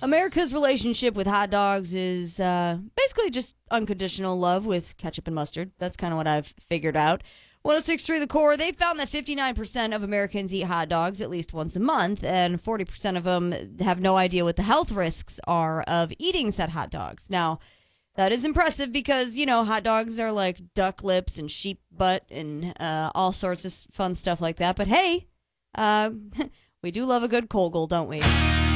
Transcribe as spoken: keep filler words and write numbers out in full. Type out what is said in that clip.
America's relationship with hot dogs is uh, basically just unconditional love with ketchup and mustard. That's kind of what I've figured out. one oh six point three The Core, they found that fifty-nine percent of Americans eat hot dogs at least once a month, and forty percent of them have no idea what the health risks are of eating said hot dogs. Now, that is impressive because, you know, hot dogs are like duck lips and sheep butt and uh, all sorts of fun stuff like that. But hey, uh, we do love a good Kogel, don't we?